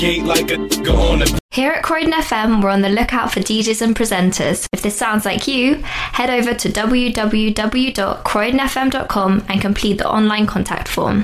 gate like a go on a. Here at Croydon FM, we're on the lookout for DJs and presenters. If this sounds like you, head over to www.croydonfm.com and complete the online contact form.